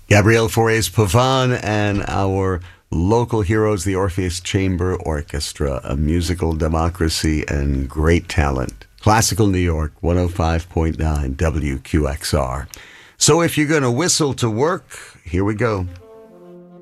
Gabriel Fauré's Pavane and our local heroes, the Orpheus Chamber Orchestra, a musical democracy and great talent. Classical New York, 105.9 WQXR. So if you're going to whistle to work, here we go.